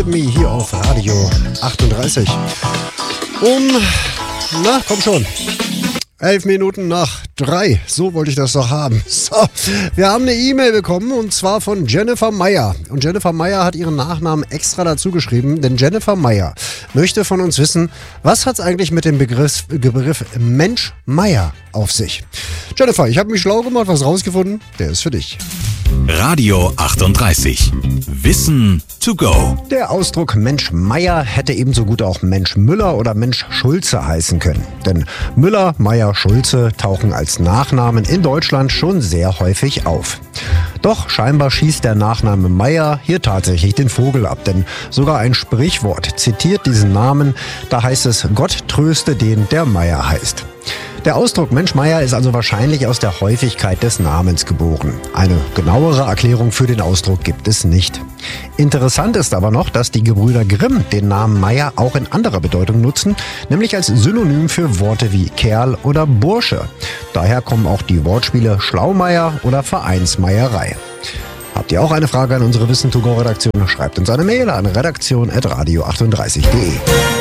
Me hier auf Radio 38. Komm schon. 11 Minuten nach 3. So wollte ich das doch haben. So, wir haben eine E-Mail bekommen und zwar von Jennifer Meyer. Und Jennifer Meyer hat ihren Nachnamen extra dazu geschrieben, denn Jennifer Meyer möchte von uns wissen, was hat es eigentlich mit dem Begriff Mensch Meyer auf sich? Jennifer, ich habe mich schlau gemacht, was rausgefunden. Der ist für dich. Radio 38. Wissen to go. Der Ausdruck Mensch Meyer hätte ebenso gut auch Mensch Müller oder Mensch Schulze heißen können. Denn Müller, Meyer, Schulze tauchen als Nachnamen in Deutschland schon sehr häufig auf. Doch scheinbar schießt der Nachname Meyer hier tatsächlich den Vogel ab, denn sogar ein Sprichwort zitiert diesen Namen, da heißt es, Gott tröste den, der Meyer heißt. Der Ausdruck Mensch Meyer ist also wahrscheinlich aus der Häufigkeit des Namens geboren. Eine genauere Erklärung für den Ausdruck gibt es nicht. Interessant ist aber noch, dass die Gebrüder Grimm den Namen Meyer auch in anderer Bedeutung nutzen, nämlich als Synonym für Worte wie Kerl oder Bursche. Daher kommen auch die Wortspiele Schlaumeier oder Vereinsmeierei. Habt ihr auch eine Frage an unsere Wissen-to-go-Redaktion? Schreibt uns eine Mail an redaktion@radio38.de.